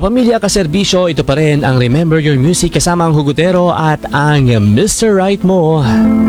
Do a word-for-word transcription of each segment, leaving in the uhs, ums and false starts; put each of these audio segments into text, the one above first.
Kapamilya, kaserbisyo, ito pa rin ang Remember Your Music kasama ang Hugotero at ang mister Right mo.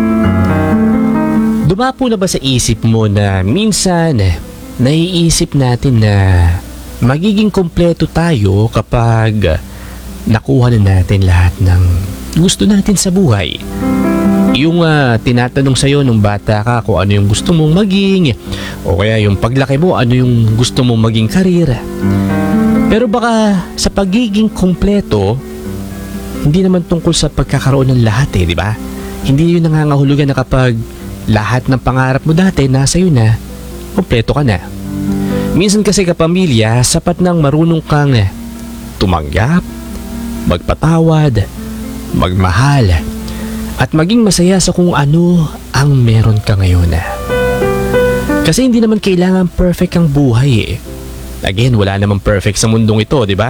Dumapo na ba sa isip mo na minsan naiisip natin na magiging kompleto tayo kapag nakuha na natin lahat ng gusto natin sa buhay? Yung uh, tinatanong sa'yo nung bata ka kung ano yung gusto mong maging, o kaya yung paglaki mo, ano yung gusto mong maging karir. Pero baka sa pagiging kompleto, hindi naman tungkol sa pagkakaroon ng lahat eh, di ba? Hindi yun nangangahulugan na kapag lahat ng pangarap mo dati nasa iyo na, kompleto ka na. Minsan kasi kapamilya, sapat nang marunong kang tumanggap, magpatawad, magmahal, at maging masaya sa kung ano ang meron ka ngayon. Kasi hindi naman kailangan perfect ang buhay eh. Again, wala namang perfect sa mundong ito, di ba?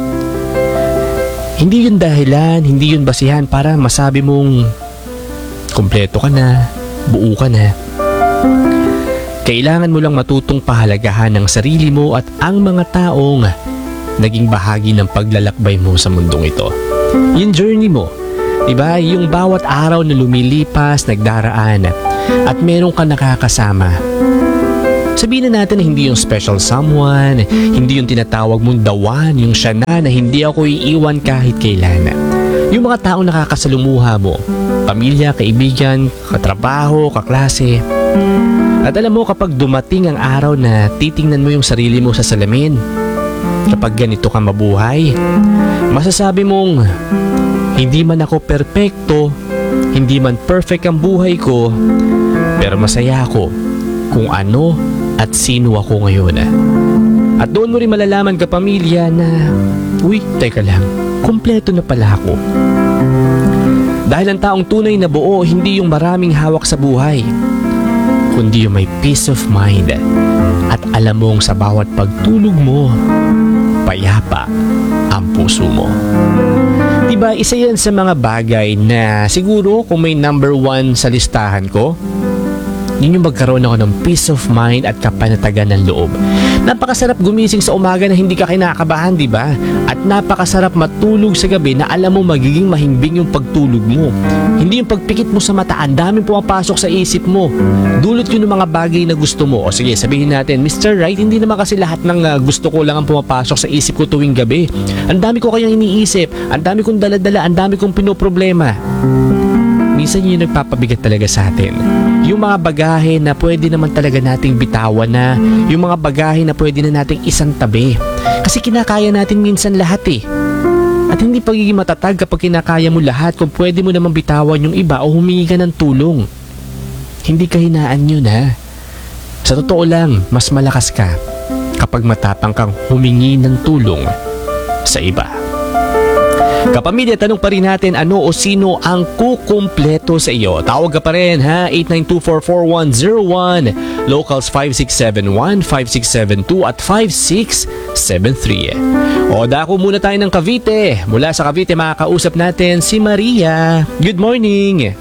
Hindi yun dahilan, hindi yun basihan para masabi mong kompleto ka na, buo ka na. Kailangan mo lang matutong pahalagahan ng sarili mo at ang mga taong naging bahagi ng paglalakbay mo sa mundong ito. Yung journey mo, di ba? Yung bawat araw na lumilipas, nagdaraan, at meron ka nakakasama. Sabihin na natin na hindi yung special someone, hindi yung tinatawag mong the one, yung siya na na hindi ako iiwan kahit kailan. Yung mga taong nakakasalumuha mo, pamilya, kaibigan, katrabaho, kaklase. At alam mo, kapag dumating ang araw na titingnan mo yung sarili mo sa salamin, kapag ganito ka mabuhay, masasabi mong hindi man ako perpekto, hindi man perfect ang buhay ko, pero masaya ako kung ano at sino ako ngayon. At doon mo rin malalaman kapamilya na, uy, teka lang, kumpleto na pala ako. Dahil ang taong tunay na buo, hindi yung maraming hawak sa buhay, kundi yung may peace of mind. At alam mong sa bawat pagtulog mo, payapa ang puso mo. Diba, isa yan sa mga bagay na siguro kung may number one sa listahan ko, yun yung magkaroon ako ng peace of mind at kapanatagan ng loob. Napakasarap gumising sa umaga na hindi ka kinakabahan, di ba? At napakasarap matulog sa gabi na alam mo magiging mahimbing yung pagtulog mo. Hindi yung pagpikit mo sa mata, ang daming pumapasok sa isip mo. Dulot yun ng mga bagay na gusto mo. O sige, sabihin natin, mister Right, hindi naman kasi lahat ng uh, gusto ko lang ang pumapasok sa isip ko tuwing gabi. Ang dami ko kayang iniisip, ang dami kong daladala, ang dami kong pinoproblema. Minsan yun yung nagpapabigat talaga sa atin. Yung mga bagahe na pwede naman talaga nating bitawan na, yung mga bagahe na pwede na nating isang tabi. Kasi kinakaya natin minsan lahat eh. At hindi pagiging matatag kapag kinakaya mo lahat kung pwede mo naman bitawan yung iba o humingi ka ng tulong. Hindi kahinaan yun ha. Sa totoo lang, mas malakas ka kapag matapang kang humingi ng tulong sa iba. Kapamilya, tanong pa rin natin ano o sino ang kukumpleto sa iyo. Tawag ka pa rin ha, eight nine two four four one zero one, locals five six seven one, five six seven two at five six seven three. O dako muna tayo ng Cavite. Mula sa Cavite makakausap natin si Maria. Good morning.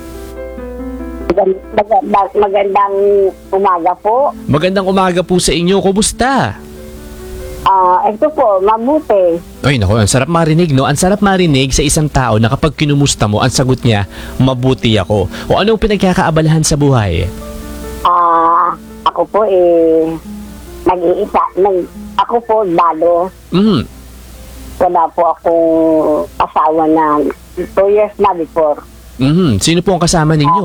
Magandang, magandang umaga po. Magandang umaga po sa inyo. Kumusta? Ah, uh, ito po, mabuti. Ay naku, ang sarap marinig no? Ang sarap marinig sa isang tao na kapag kinumusta mo, ang sagot niya, mabuti ako. O anong pinagkakaabalahan sa buhay? Ah, uh, ako po eh, nag-iisa, nag, ako po balo. Mm. Wala po akong asawa na two years na before. Mm. Sino po ang kasama ninyo?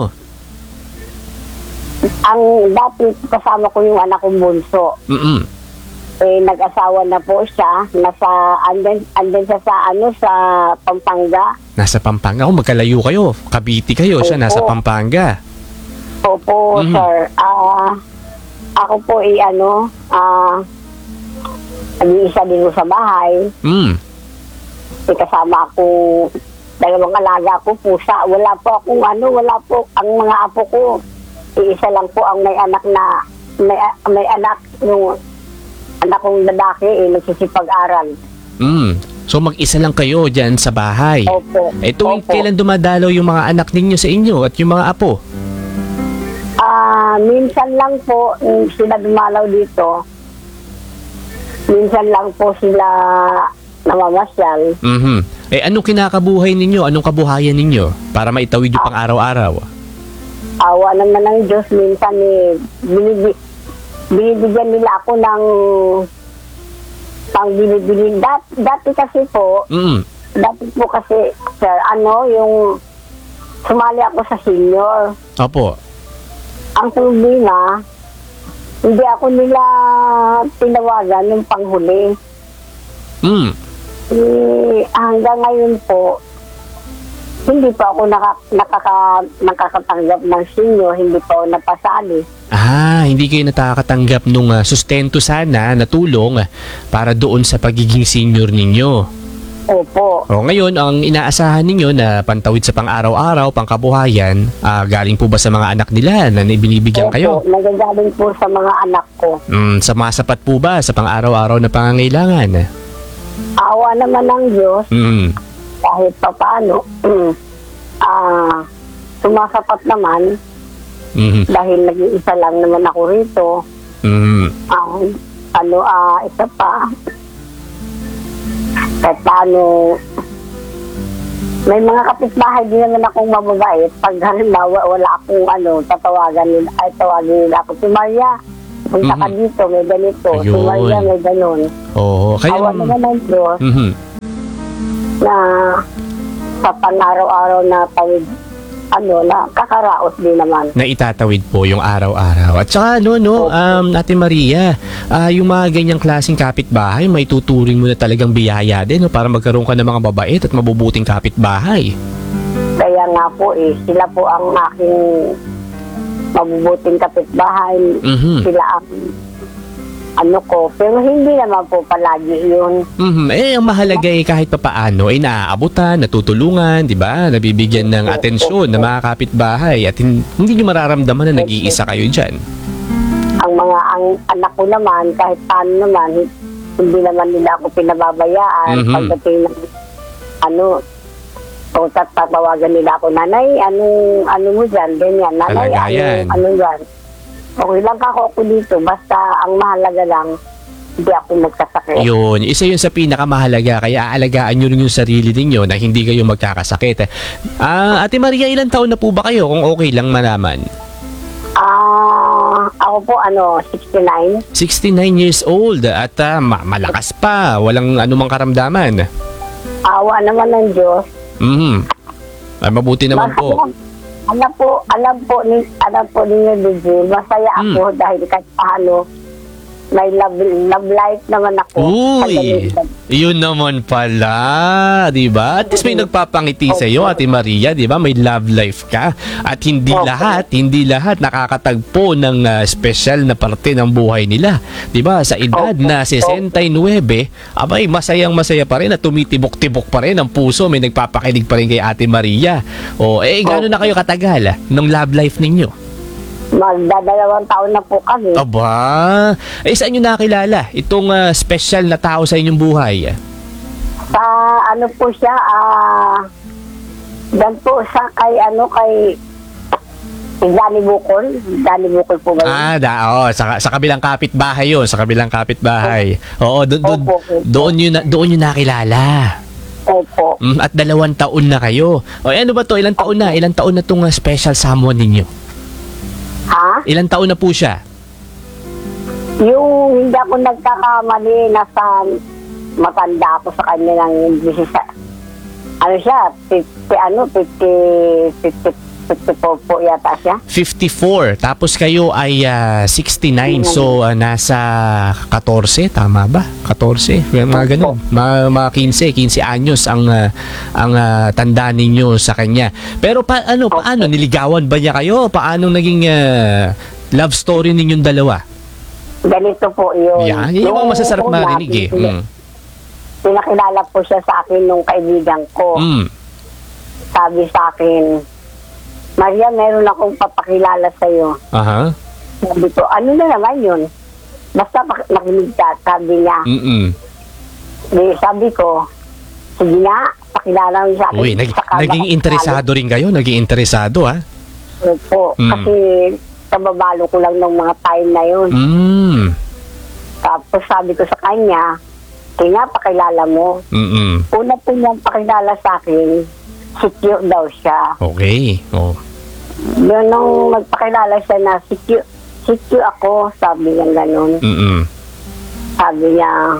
Ang dati kasama ko yung anak kong bunso. Mm. Eh, nag-asawa na po siya. Nasa, andun, andun siya sa, ano, sa Pampanga. Nasa Pampanga? O magkalayo kayo. Cavite kayo. Siya Opo. nasa Pampanga. Opo, Mhm. sir. Ah, ako po eh, ano, ah, nag-iisa din ko sa bahay. Mm. May kasama ako, dalawang alaga ko, pusa. Wala po akong ano, wala po, ang mga apo ko. Iisa lang po ang may anak na, may, may anak, yung anak kong lalaki eh, nagsisipag-aral. Mm. So mag-isa lang kayo dyan sa bahay. Opo. Eh tuwing Opo. kailan dumadalaw yung mga anak ninyo sa inyo at yung mga apo? Ah, minsan lang po mm, sila dumalaw dito. Minsan lang po sila namamasyal. Mhm. Eh, anong kinakabuhay ninyo? Anong kabuhayan ninyo? Para maitawid yung pang araw-araw. Awa naman ng Diyos, minsan eh, binibi, binibigyan nila ako ng pang binibili. Dat, dati kasi po, Mm. dati po kasi, sir, ano, yung sumali ako sa senior. Opo. Ang problema, hindi ako nila tinawagan ng panghuli. Mm. Eh, hanggang ngayon po, hindi pa ako naka, nakaka, nakakatanggap ng senior, hindi pa ako napasali. Ah, hindi kayo nakakatanggap nung ah, sustento sana na tulong ah, para doon sa pagiging senior ninyo. Opo. O ngayon, ang inaasahan ninyo na pantawid sa pang-araw-araw, pangkabuhayan, ah, galing po ba sa mga anak nila na binibigyan kayo? Opo, nagagaling po sa mga anak ko. Mm, sumasapat po ba sa pang-araw-araw na pangangailangan? Awa naman ng Diyos, Mm. kahit pa paano, ah, sumasapat naman, Mhm. dahil nag-iisa lang naman ako rito. Mhm. Ah, ano, ah, isa pa, kahit paano, may mga kapitbahay din naman akong mababait. Pag halimbawa, wala akong ano, tatawagan nila, ay tawagin nila ako, si Maria, punta ka Mhm. dito, may ganito. Si Ayun. Maria, may ganon. Oo, kaya Awa naman ng Diyos Mhm. na sa pang-araw-araw na tawid, ano, na kakaraos din naman. na itatawid po yung araw-araw. At saka no, no, um, Ate Maria, ah, yung mga ganyang klaseng kapitbahay, may tuturing mo na talagang biyaya din no, para magkaroon ka ng mga babait at mabubuting kapitbahay. Kaya nga po eh, sila po ang aking mabubuting kapitbahay. Mhm. Sila ang ano ko. Pero hindi naman po palagi yun. Mhm. Eh, ang mahalaga eh kahit papaano ay naaabutan, natutulungan, di ba? Nabibigyan ng atensyon ng mga kapitbahay at hin- hindi nyo mararamdaman na nag-iisa kayo dyan. Ang mga ang anak ko naman, kahit paano naman, hindi naman nila ako pinababayaan. Mhm. Pagdating ng ano, o tatawagan nila ako, nanay, anong, ano mo dyan, ganyan, nanay, Kalagayan. ano, ano dyan. Okay lang ako ako dito, basta ang mahalaga lang, hindi ako magkasakit. Yun, isa yun sa pinakamahalaga kaya aalagaan nyo rin yung sarili ninyo na hindi kayo magkakasakit. Ah, Ate Maria, ilang taon na po ba kayo kung okay lang malaman? Ah, ako po, ano, sixty-nine. sixty-nine years old at ah, ma- malakas pa, walang anumang karamdaman. Awa naman ng Diyos. Mhm. Ay, mabuti naman po. Alam, alam po, alam po, ni, alam po ninyo, Digil, masaya Hmm. ako dahil kahit paano, may love, love life naman ako. Uy, yun naman pala, di ba? At least may nagpapangiti sa iyo, Ate Maria, di ba? May love life ka. At hindi Opo. lahat, hindi lahat nakakatagpo ng ah, special na parte ng buhay nila. Di ba? Sa edad Opo. na sixty-nine, abay, masayang masaya pa rin at tumitibok-tibok pa rin ang puso. May nagpapakinig pa rin kay Ate Maria. O, eh, gano'n na kayo katagal ah, ng love life ninyo? Magdadalawang taon na po kami. Aba, eh, saan nyo nakilala itong ah, special na tao sa inyong buhay? Sa ano po siya, ah, dan po sa kay, ano, kay Danny Bukol. Danny Bukol po ba yun? Ah, da, oh, sa, sa kabilang kapitbahay yun, sa kabilang kapitbahay. Oo, do, do, Opo, opo. doon yun, na- doon yun nakilala. Opo. Mm, at dalawang taon na kayo. O, eh, ano ba to? Ilang taon na? Ilang taon na itong ah, special someone ninyo? Ha? Ilang taon na po siya? Yung hindi ako nagkakamali, nasa matanda ako sa kanya ng bisisa. Ano siya? fifty, ano, fifty, fifty, fifty-four po yata siya. fifty-four. Tapos kayo ay ah, sixty-nine. So, ah, nasa fourteen, tama ba? fourteen. Mga ganun. Mga, mga fifteen, fifteen anyos ang, ah, ang ah, tanda ninyo sa kanya. Pero pa, ano, paano? Niligawan ba niya kayo? Paano naging ah, love story ninyong dalawa? Ganito po yun. Yan, yan yung mga masasarap una, marinig eh. Mm. Pinakilala po siya sa akin nung kaibigan ko. Mm. Sabi sa akin, Maria, meron akong papakilala sa'yo. Aha. Sabi ko, ano na naman yun? Basta pak- nakinig ka, sabi niya. Mm-mm. Di, sabi ko, sige na, pakilala mo sa akin. Uy, nag, Saka naging baka- interesado rin kayo? Naging interesado, ha? Opo, Mm. kasi kababalo ko lang ng mga time na yun. Mm. Tapos sabi ko sa kanya, kaya pakilala mo. Mm-mm. Una po niyang pakilala sa akin, si Q daw siya. Okay. Oh. Yun, nung magpakilala siya na si Q, si Q ako, sabi niya ganun. Mm-mm. Sabi niya,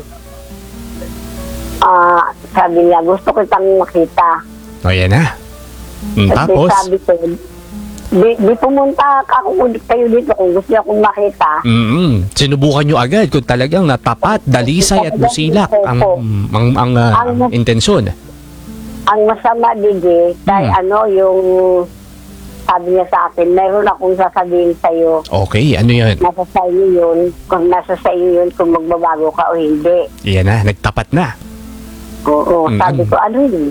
ah, sabi niya, gusto ko kitang makita. O, yan na. Mm, Kasi tapos? sabi ko, di, di pumunta ka ako kayo dito kung gusto niya akong makita. Mm-mm. Sinubukan nyo agad kung talagang natapat, dalisay at busilak ang, ang, ang, ah, Ang- intensyon. Ang masama, Didi, kay Hmm. ano, yung sabi niya sa akin, meron akong sasabihin sa'yo. Okay, ano yan? Nasa sa iyo yun, kung nasa sa iyo yun, kung magbabago ka o hindi. Yan na, nagtapat na. Oo, Mm, sabi ano? ko, ano yun?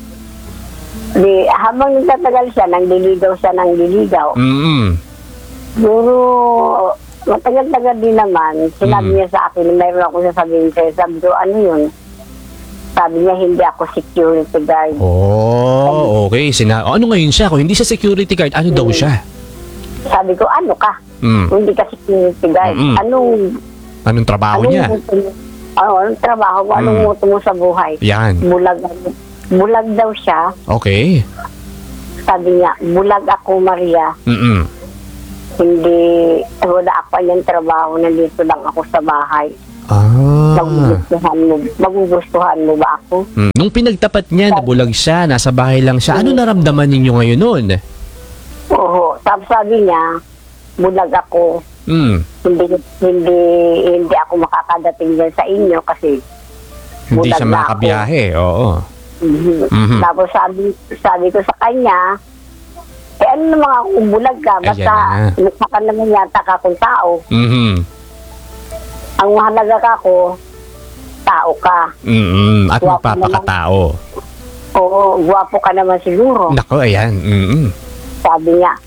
Di, habang nagtatagal siya, nang diligaw siya, nang diligaw. Mm-mm. Puro, matagal-tagal din naman, sinabi Mm. niya sa akin, meron akong sasabihin sa'yo. Sabi ko, ano yun? Sabi niya, hindi ako security guard. Oh, okay. Sina ano ngayon siya? Kung hindi siya security guard, ano daw siya? Sabi ko, ano ka? Mm. Hindi ka security guard. Mm-mm. Anong, Anong trabaho anong, niya? muto mo? Ano, anong trabaho mo? Anong Mm. muto mo sa buhay? Yan. Bulag, bulag daw siya. Okay. Sabi niya, bulag ako, Maria. Mm-mm. Hindi, wala ako yung trabaho. Nandito lang ako sa bahay. Ah. Magugustuhan mo, magugustuhan mo ba ako? Mm. Nung pinagtapat niya, nabulag siya, nasa bahay lang siya, ano naramdaman ninyo ngayon nun? Oo. Tapos sabi niya, bulag ako. Mm. Hindi, hindi, hindi ako makakadating dyan sa inyo kasi Hindi bulag siya na ako. makabiyahe, oo. Mhm. Mhm. Tapos sabi, sabi ko sa kanya, eh ano naman ako kung bulag ka, basta Ayan mukha ka naman yata ka kung tao. Mhm. Ang mahalaga ka ko, tao ka. Mm. At Guwapo magpapakatao. Oo, gwapo ka naman siguro. Nako, ayan. Mm. Sabi niya,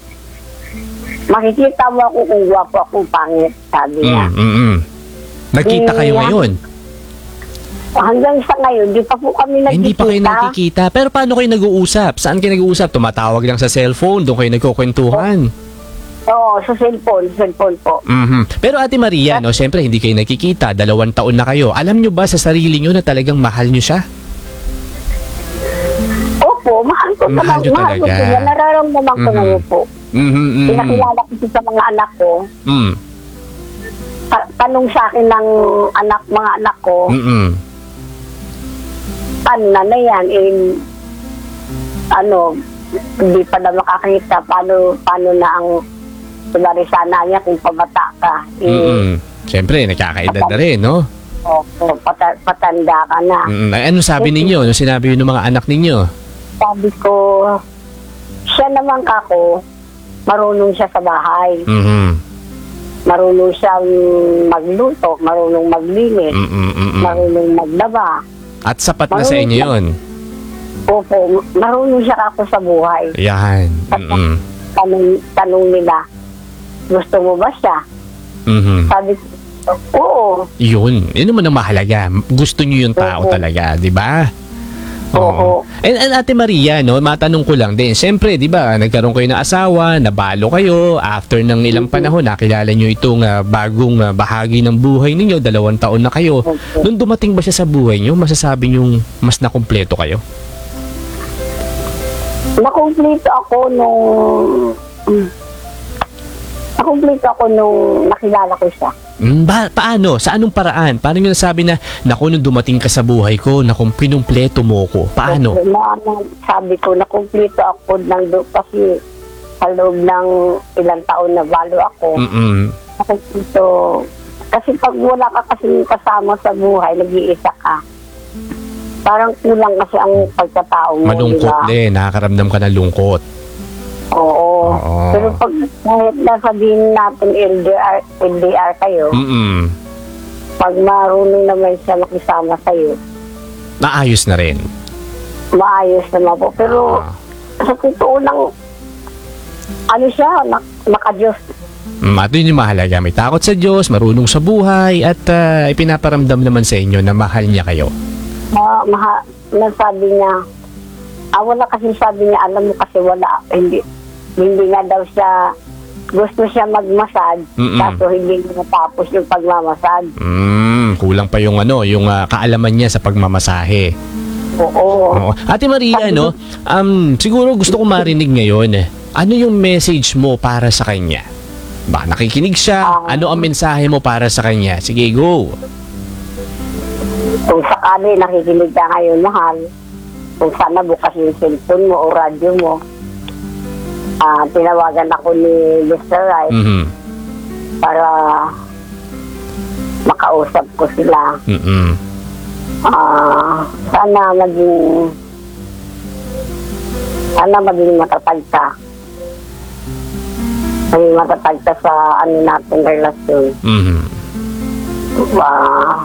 makikita mo ako kung gwapo ako, pangit. Sabi niya. Mm. Mm. Nagkita kayo Eh, ngayon? Hanggang sa ngayon, di pa po kami nagkikita. Hindi pa kayo nakikita. Pero paano kayo nag-uusap? Saan kayo nag-uusap? Tumatawag lang sa cellphone? Doon kayo nagkukwentuhan? Oo, sa cellphone, cellphone po. Mhm. Pero Ate Maria, no, siyempre hindi kayo nakikita. Dalawang taon na kayo. Alam nyo ba sa sarili nyo na talagang mahal nyo siya? Opo, mahal ko Mahal naman. niyo Mahal ko talaga. siya. Nararamdaman ko Mhm. naman po. Mhm. Mhm. Pinakilala ko siya sa mga anak ko. Mm. Ta- tanong sa akin ng anak, mga anak ko, Mhm. paano na na yan? Eh, ano, hindi pa na makakita. Paano, paano na ang tulari sana niya kung pabata ka? Eh, Mhm. Siyempre, nakakaedad na rin, no? opo, pata- patanda ka na. Mhm. Ay, ano sabi ninyo? Ano sinabi yun ng mga anak ninyo? Sabi ko, siya naman kako, marunong siya sa bahay. Mhm. Marunong siyang magluto, marunong maglinis, Mhm. Mhm. marunong maglaba. At sapat na sa inyo yun. Opo, marunong siya ako sa buhay. Yan. Mhm. Tanong, tanong nila, gusto mo ba siya? Mhm. Sabi ko, oo. Yun. Yun naman ang mahalaga. Gusto nyo yung tao Oo. talaga, di ba? Oo. And, and Ate Maria, no, matanong ko lang din. Siyempre, di ba, nagkaroon kayo ng asawa, nabalo kayo, after ng ilang panahon, nakilala nyo itong ah, bagong ah, bahagi ng buhay ninyo, dalawang taon na kayo. Opo. Nung dumating ba siya sa buhay nyo, masasabi nyo mas nakumpleto kayo? Nakumplito ako nung... mm, Nakumplito ako nung nakilala ko siya. Mm, ba, paano? Sa anong paraan? Paano nyo nasabi na, naku, nung dumating ka sa buhay ko, naku, pinumpleto mo ko? Paano? Na, na, sabi ko, nakumplito ako ng do kasi sa loob ng ilang taon na balo ako. Mm-mm. Nakumplito. Kasi pag wala ka kasi kasama sa buhay, nag-iisa ka. Parang kulang kasi ang pagkatao mo. Malungkot diba? din, nakakaramdam ka ng lungkot. Oo. Oo. Pero pag kahit nasabihin natin L D R, L D R kayo, Mm-mm. pag marunong naman siya makisama sa'yo, Naayos na rin. maayos naman po. Pero Ah. sa totoo lang, ano siya, nak nakadiyos. Mm, at yun yung mahalaga. May takot sa Diyos, marunong sa buhay, at ah, ipinaparamdam naman sa inyo na mahal niya kayo. Ma, maha, nasabi niya, ah, wala kasi sabi niya, alam mo kasi wala, hindi, hindi nga daw siya gusto siya magmasad, Mm-mm. kaso hindi niya natapos yung pagmamasad. Mm, kulang pa yung ano, yung ah, kaalaman niya sa pagmamasahe. Oo. Oo. Ate Maria, no, um, siguro gusto ko marinig ngayon, eh, ano yung message mo para sa kanya? Ba, nakikinig siya? Ah. Ano ang mensahe mo para sa kanya? Sige, go. Kung sakali nakikinig ka ngayon, mahal, kung sana bukas yung cellphone mo o radyo mo, ah tinawagan ako ni mister Wright Mhm. para makausap ko sila. Mhm. Ah, sana maging sana maging matatag ka. Maging matatag ka sa ano natin relasyon. Mhm. Ah,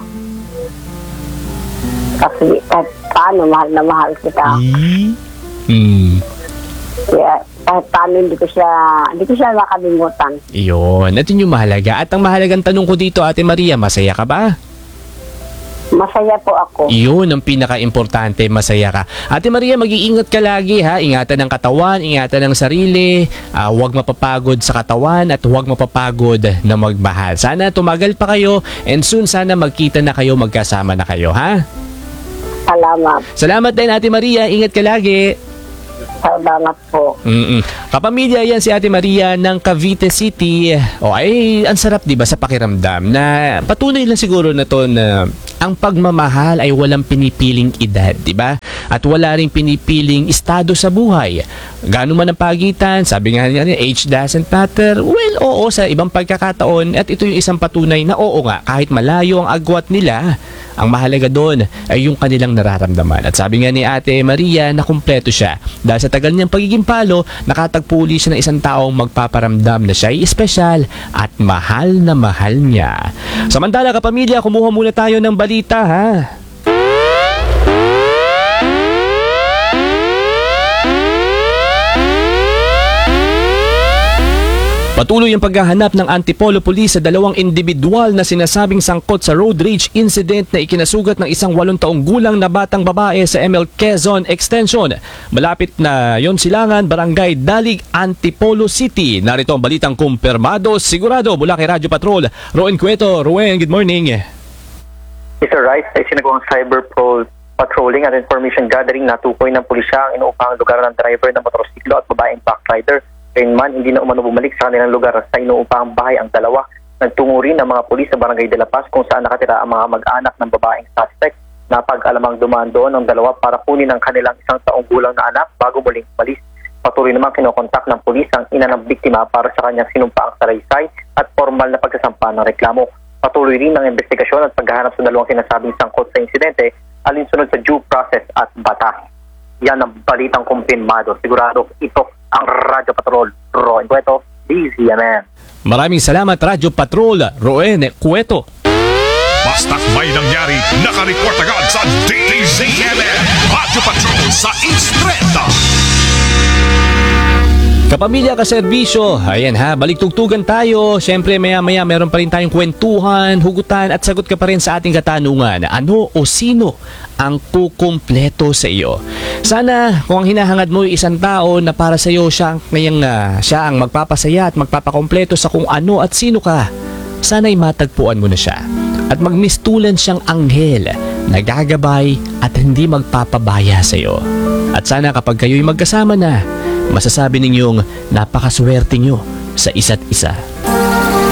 kasi kahit paano mahal na mahal kita. Mm. Kaya kahit paano hindi ko siya hindi ko siya makalimutan. Iyon, natin yung mahalaga. At ang mahalagang tanong ko dito, Ate Maria, masaya ka ba? Masaya po ako. Iyon ang pinaka-importante, masaya ka. Ate Maria, mag-iingat ka lagi ha. Ingatan ng katawan, ingatan ng sarili. Ah, huwag mapapagod sa katawan at huwag mapapagod na magmahal. Sana tumagal pa kayo and soon sana magkita na kayo, magkasama na kayo ha. Salamat. Salamat din Ate Maria, ingat ka lagi. Salamat po. Mm-mm. Kapamilya yan si Ate Maria ng Cavite City. O ay, ang sarap diba sa pakiramdam na patunay lang siguro na to na ang pagmamahal ay walang pinipiling edad, diba? At wala ring pinipiling estado sa buhay. Gano'n man ang pagitan, sabi nga niya, age doesn't matter. Well, oo, sa ibang pagkakataon at ito yung isang patunay na oo nga, kahit malayo ang agwat nila, ang mahalaga doon ay yung kanilang nararamdaman. At sabi nga ni Ate Maria na kumpleto siya. Dahil sa tagal niyang pagiging palo, nakatagpo uli siya ng isang taong magpaparamdam na siya ay espesyal at mahal na mahal niya. Samantala kapamilya, kumuha muna tayo ng balita ha. Patuloy ang paghahanap ng Antipolo Police sa dalawang individual na sinasabing sangkot sa road rage incident na ikinasugat ng isang walong taong gulang na batang babae sa M L Quezon Extension. Malapit na yon silangan, Barangay Dalig, Antipolo City. Narito ang balitang kumpirmado, sigurado mula kay Radyo Patrol. Roen Cueto. Roen, good morning. Mister Rice, ay sinagawang cyber pro patrolling at information gathering na tukoy ng pulisya ang inuupang lugar ng driver ng motorsiklo at babaeng backrider. Kailanman, hindi na umano bumalik sa kanilang lugar sa inuupang bahay ang dalawa. Nagtungo rin ang mga pulis sa Barangay de la Paz kung saan nakatira ang mga mag-anak ng babaeng suspect na pag-alamang dumaan doon ng dalawa para kunin ang kanilang isang taong gulang na anak bago muling umalis. Patuloy naman kinokontak ng pulis ang ina ng biktima para sa kanyang sinumpaang salaysay at formal na pagsasampa ng reklamo. Patuloy rin ang investigasyon at paghahanap sa dalawang sinasabing sangkot sa insidente alinsunod sa due process at batas. Yan ang balitang kumpirmado. Sigurado ito ang Radyo Patrol. Roen Cueto, D Z M N. Maraming salamat Radyo Patrol, Roen Cueto. Basta't may nangyari, nakareport agad sa D Z M N. Radyo Patrol sa Instreta. Kapamilya, kaserbisyo, ayan ha, baliktugtugan tayo. Siyempre maya maya meron pa rin tayong kwentuhan, hugutan at sagot ka pa rin sa ating katanungan. Ano o sino ang kukumpleto sa iyo? Sana kung ang hinahangad mo ay isang tao na para sa iyo siya, ngayang, uh, siya ang magpapasaya at magpapakompleto sa kung ano at sino ka, sana'y matagpuan mo na siya. At magmistulan siyang anghel na gagabay at hindi magpapabaya sa iyo. At sana kapag kayo'y magkasama na, masasabi ninyong napakaswerte nyo sa isa't isa.